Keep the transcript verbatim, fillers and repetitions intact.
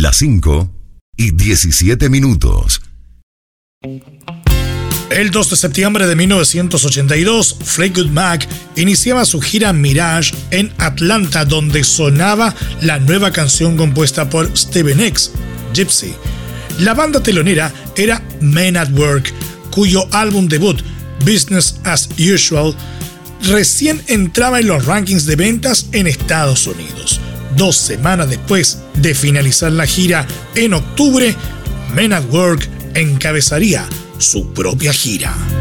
las cinco y diecisiete minutos. El dos de septiembre de mil novecientos ochenta y dos, Fleetwood Mac iniciaba su gira Mirage en Atlanta, donde sonaba la nueva canción compuesta por Stevie Nicks, Gypsy. La banda telonera era Men at Work, cuyo álbum debut, Business as Usual, recién entraba en los rankings de ventas en Estados Unidos. Dos semanas después de finalizar la gira en octubre, Men at Work encabezaría su propia gira.